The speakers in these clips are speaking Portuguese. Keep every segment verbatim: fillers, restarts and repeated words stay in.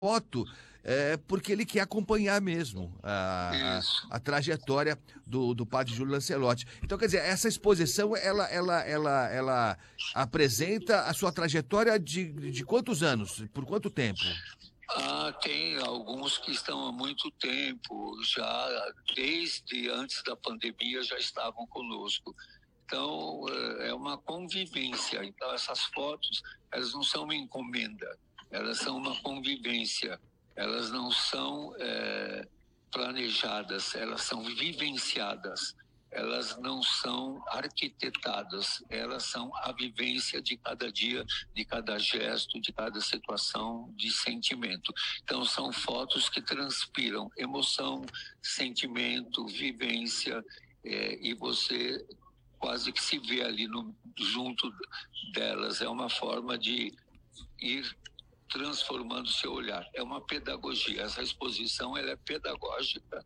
foto, é, porque ele quer acompanhar mesmo a, Isso. a, a trajetória do, do padre Júlio Lancelotti. Então, quer dizer, essa exposição, ela, ela, ela, ela apresenta a sua trajetória de, de quantos anos? Por quanto tempo? Ah, tem alguns que estão há muito tempo, já desde antes da pandemia já estavam conosco. Então, é uma convivência. Então, essas fotos, elas não são uma encomenda, elas são uma convivência. Elas não são é, planejadas, elas são vivenciadas. Elas não são arquitetadas, elas são a vivência de cada dia, de cada gesto, de cada situação, de sentimento. Então, são fotos que transpiram emoção, sentimento, vivência, é, e você quase que se vê ali no, junto delas. É uma forma de ir transformando o seu olhar. É uma pedagogia. Essa exposição ela é pedagógica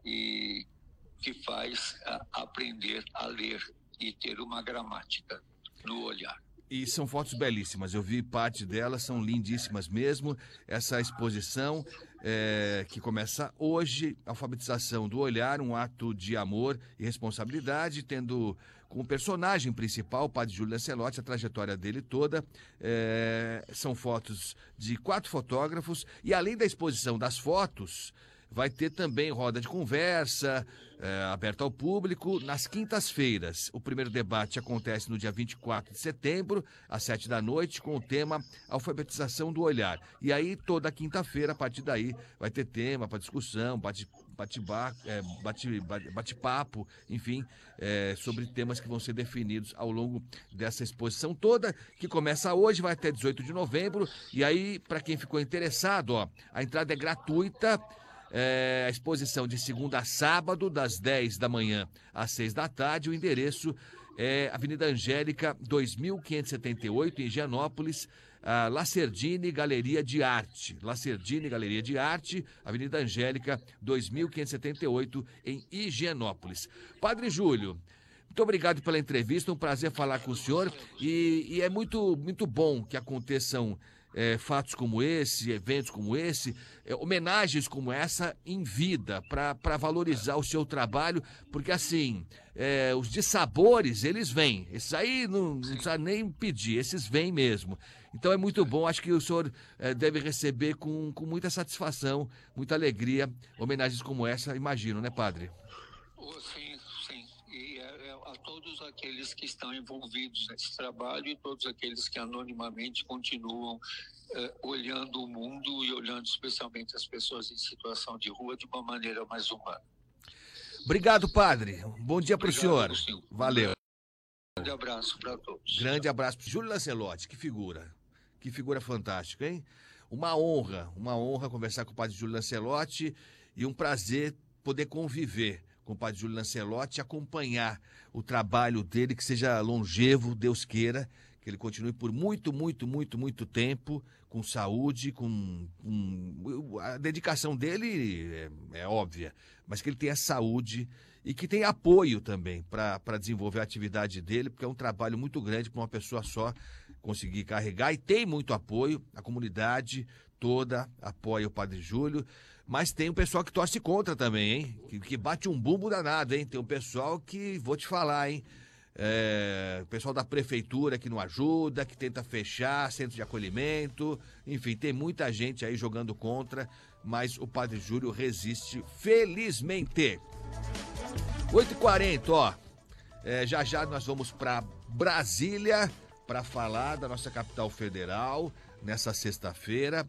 e que faz a, aprender a ler e ter uma gramática no olhar. E são fotos belíssimas, eu vi parte delas, são lindíssimas mesmo. Essa exposição é, que começa hoje, alfabetização do olhar, um ato de amor e responsabilidade, tendo como personagem principal o padre Júlio Lancelotti, a trajetória dele toda. É, são fotos de quatro fotógrafos e além da exposição das fotos, vai ter também roda de conversa, é, aberta ao público, nas quintas-feiras. O primeiro debate acontece no dia vinte e quatro de setembro, às sete da noite, com o tema Alfabetização do Olhar. E aí, toda quinta-feira, a partir daí, vai ter tema para discussão, bate, bate, é, bate, bate-papo, enfim, é, sobre temas que vão ser definidos ao longo dessa exposição toda, que começa hoje, vai até dezoito de novembro. E aí, para quem ficou interessado, ó, a entrada é gratuita. É, a exposição de segunda a sábado, das dez da manhã às seis da tarde. O endereço é Avenida Angélica, dois mil quinhentos e setenta e oito, em Higienópolis, a Lacerdine Galeria de Arte. Lacerdine Galeria de Arte, Avenida Angélica, dois mil quinhentos e setenta e oito, em Higienópolis. Padre Júlio, muito obrigado pela entrevista, um prazer falar com o senhor. E, e é muito, muito bom que aconteçam É, fatos como esse, eventos como esse, é, homenagens como essa em vida, para valorizar o seu trabalho, porque assim, é, os dissabores, eles vêm, esses aí não, não precisa nem pedir, esses vêm mesmo. Então é muito bom, acho que o senhor é, deve receber com, com muita satisfação, muita alegria, homenagens como essa, imagino, né, padre? Oh, sim, sim. E é, é, a todos aqueles que estão envolvidos nesse trabalho e todos aqueles que anonimamente continuam é, olhando o mundo e olhando especialmente as pessoas em situação de rua de uma maneira mais humana. Obrigado, padre. Bom dia para o senhor. Agostinho. Valeu. Um grande abraço para todos. Grande abraço para Júlio Lancelotti, que figura. Que figura fantástica, hein? Uma honra, uma honra conversar com o padre Júlio Lancelotti e um prazer poder conviver com o padre Júlio Lancelotti, acompanhar o trabalho dele, que seja longevo, Deus queira, que ele continue por muito, muito, muito, muito tempo, com saúde, com, com... a dedicação dele é, é óbvia, mas que ele tenha saúde e que tenha apoio também para desenvolver a atividade dele, porque é um trabalho muito grande para uma pessoa só conseguir carregar, e tem muito apoio, a comunidade toda apoia o padre Júlio. Mas tem um pessoal que torce contra também, hein? Que, que bate um bumbo danado, hein? Tem um pessoal que, vou te falar, hein? É, o pessoal da prefeitura que não ajuda, que tenta fechar centro de acolhimento. Enfim, tem muita gente aí jogando contra, mas o padre Júlio resiste felizmente. oito e quarenta, ó. É, já já nós vamos para Brasília para falar da nossa capital federal nessa sexta-feira.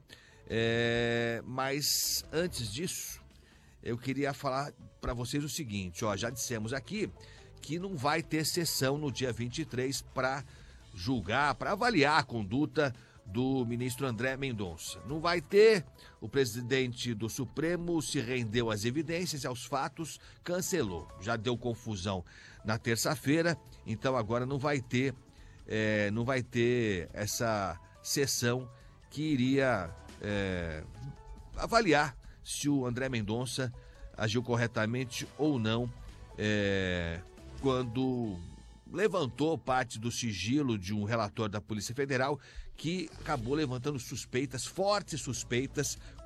É, mas antes disso, eu queria falar para vocês o seguinte, ó, já dissemos aqui que não vai ter sessão no dia vinte e três para julgar, para avaliar a conduta do ministro André Mendonça. Não vai ter, o presidente do Supremo se rendeu às evidências e aos fatos, cancelou. Já deu confusão na terça-feira, então agora não vai ter, é, não vai ter essa sessão que iria É, avaliar se o André Mendonça agiu corretamente ou não é, quando levantou parte do sigilo de um relator da Polícia Federal que acabou levantando suspeitas, fortes suspeitas,